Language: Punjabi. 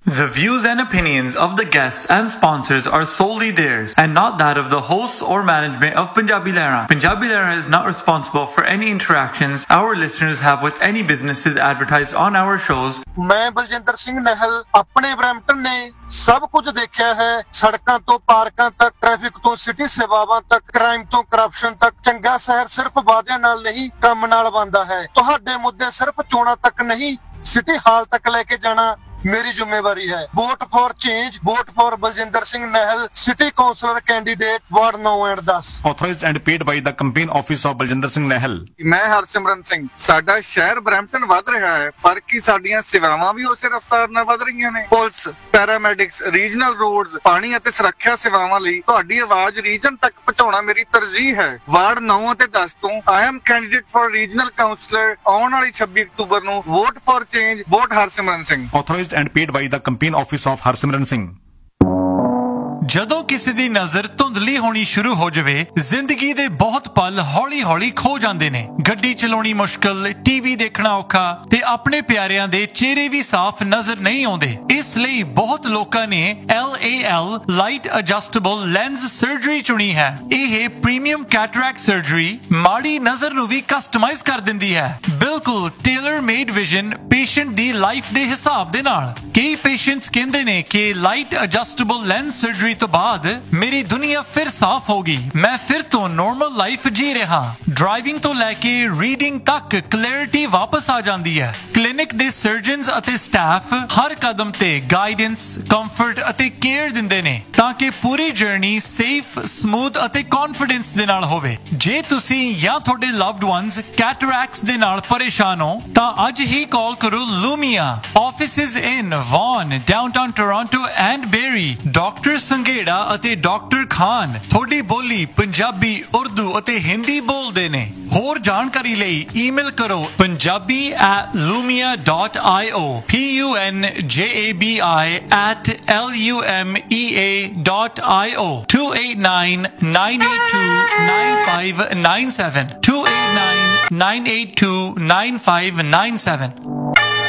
The views and opinions of the guests and sponsors are solely theirs and not that of the hosts or management of Punjabi Lehra. Punjabi Lehra is not responsible for any interactions our listeners have with any businesses advertised on our shows. ਮੈਂ ਬਲਜਿੰਦਰ ਸਿੰਘ ਨਹਿਲ ਆਪਣੇ ਬਰੈਂਪਟਨ ਨੇ ਸਭ ਕੁਝ ਦੇਖਿਆ ਹੈ, ਸੜਕਾਂ ਤੋਂ ਪਾਰਕਾਂ ਤੱਕ, ਟ੍ਰੈਫਿਕ ਤੋਂ ਸਿਟੀ ਸੇਵਾਵਾਂ ਤੱਕ, ਕ੍ਰਾਈਮ ਤੋਂ ਕਰਪਸ਼ਨ ਤੱਕ। ਚੰਗਾ ਸ਼ਹਿਰ ਸਿਰਫ ਵਾਅਦਿਆਂ ਨਾਲ ਨਹੀਂ, ਕੰਮ ਨਾਲ ਬਣਦਾ ਹੈ। ਤੁਹਾਡੇ ਮੁੱਦੇ ਸਿਰਫ ਚੋਣਾਂ ਤੱਕ ਨਹੀਂ, ਸਿਟੀ ਹਾਲ ਤੱਕ ਲੈ ਕੇ ਜਾਣਾ मेरी जिम्मेवारी है। Vote for change, vote for Baljinder Singh नहल, city counsellor candidate ward 9 and 10। Authorized and paid by the campaign office of Baljinder Singh ਨਹਿਲ। ਮੈਂ ਹਰਸਿਮਰਨ ਸਿੰਘ। ਸਾਡਾ ਸ਼ਹਿਰ ਬਰੈਂਪਟਨ ਵੱਧ ਰਿਹਾ ਹੈ, ਪਰ ਕੀ ਸਾਡੀਆਂ ਸੇਵਾਵਾਂ ਵੀ ਉਸੇ ਰਫ਼ਤਾਰ ਨਾਲ ਵੱਧ ਰਹੀਆਂ ਨੇ? ਪੁਲਿਸ, ਪੈਰਾਮੈਡਿਕਸ, ਰੀਜਨਲ ਰੋਡਸ, ਪਾਣੀ ਅਤੇ ਸੁਰੱਖਿਆ ਸੇਵਾਵਾਂ ਲਈ ਤੁਹਾਡੀ ਆਵਾਜ਼ ਰੀਜਨ ਤੱਕ ਪਹੁੰਚਾਉਣਾ ਮੇਰੀ ਤਰਜੀਹ ਹੈ। ਵਾਰਡ 9 ਅਤੇ 10 ਤੋਂ I am candidate for regional councillor. ਆਉਣ ਵਾਲੀ 26 ਅਕਤੂਬਰ ਨੂੰ vote for change, vote Harsimran Singh. Authorized and paid by the campaign office of Harsimran Singh. ਜਦੋਂ ਕਿਸੇ ਦੀ ਨਜ਼ਰ ਧੁੰਦਲੀ ਹੋਣੀ ਸ਼ੁਰੂ ਹੋ ਜਾਵੇ, ਜ਼ਿੰਦਗੀ ਦੇ ਬਹੁਤ ਪਲ ਹੌਲੀ-ਹੌਲੀ ਖੋ ਜਾਂਦੇ ਨੇ। ਗੱਡੀ ਚਲਾਉਣੀ ਮੁਸ਼ਕਲ, ਟੀਵੀ ਦੇਖਣਾ ਔਖਾ ਤੇ ਆਪਣੇ ਪਿਆਰਿਆਂ ਦੇ ਚਿਹਰੇ ਵੀ ਸਾਫ਼ ਨਜ਼ਰ ਨਹੀਂ ਆਉਂਦੇ। ਇਸ ਲਈ ਬਹੁਤ ਲੋਕਾਂ ਨੇ LAL light adjustable lens surgery ਚੁਣੀ ਹੈ। ਇਹ ਪ੍ਰੀਮੀਅਮ ਕੈਟਰੈਕਟ ਸਰਜਰੀ ਮਾੜੀ ਨਜ਼ਰ ਨੂੰ ਵੀ ਕਸਟਮਾਈਜ਼ ਕਰ ਦਿੰਦੀ ਹੈ, ਬਿਲਕੁਲ ਟੇਲਰ ਮੇਡ ਵਿਜ਼ਨ ਪੇਸ਼ੈਂਟ ਦੀ ਲਾਈਫ ਦੇ ਹਿਸਾਬ ਦੇ ਨਾਲ। ਕਈ ਪੇਸ਼ੈਂਟਸ ਕਹਿੰਦੇ ਨੇ ਕਿ ਲਾਈਟ ਐਡਜਸਟੇਬਲ ਲੈਂਸ ਸਰਜਰੀ ਤੋਂ ਬਾਅਦ ਮੇਰੀ ਦੁਨੀਆ ਫਿਰ ਸਾਫ਼ ਹੋ ਗਈ, ਮੈਂ ਫਿਰ ਤੋਂ ਨਾਰਮਲ ਲਾਈਫ ਜੀ ਰਿਹਾ। ਡਰਾਈਵਿੰਗ ਤੋਂ ਲੈ ਕੇ ਰੀਡਿੰਗ ਤੱਕ ਕਲੈਰਿਟੀ ਵਾਪਸ ਆ ਜਾਂਦੀ ਹੈ। ਕਲੀਨਿਕ ਦੇ ਸਰਜਨਸ ਅਤੇ ਸਟਾਫ ਹਰ ਕਦਮ ਤੇ ਗਾਈਡੈਂਸ, ਕੰਫਰਟ ਅਤੇ ਕੇਅਰ ਦਿੰਦੇ ਨੇ ਤਾਂ ਕਿ ਪੂਰੀ ਜਰਨੀ ਸੇਫ, ਸਮੂਥ ਅਤੇ ਕੌਨਫੀਡੈਂਸ ਦੇ ਨਾਲ ਹੋਵੇ। ਜੇ ਤੁਸੀਂ ਜਾਂ ਤੁਹਾਡੇ ਲਵਡ ਵਨਸ ਕੈਟਰੈਕਟਸ ਦੇ ਨਾਲ ਪਰੇਸ਼ਾਨ ਹੋ ਤਾਂ ਅੱਜ ਹੀ ਕਾਲ ਕਰੋ ਲੂਮੀਆ। Offices in won, downtown Toronto and berry. Doctor Sanghera ਅਤੇ ਡਾਕਟਰ ਖਾਨ ਤੁਹਾਡੀ ਬੋਲੀ ਪੰਜਾਬੀ, ਉਰਦੂ ਅਤੇ ਹਿੰਦੀ ਬੋਲਦੇ ਨੇ। ਹੋਰ ਜਾਣਕਾਰੀ ਲਈ ਈਮੇਲ ਕਰੋ punjabi@lumia.io, punjabi@lumea.io, 289-982-9597, 289-982-9597।